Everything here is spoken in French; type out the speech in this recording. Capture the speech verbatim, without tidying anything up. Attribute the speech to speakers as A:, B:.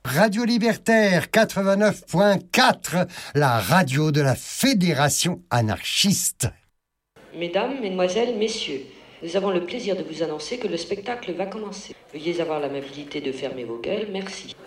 A: Radio Libertaire quatre-vingt-neuf point quatre, la radio de la Fédération anarchiste.
B: Mesdames, Mesdemoiselles, Messieurs, nous avons le plaisir de vous annoncer que le spectacle va commencer. Veuillez avoir l'amabilité de fermer vos gueules, merci.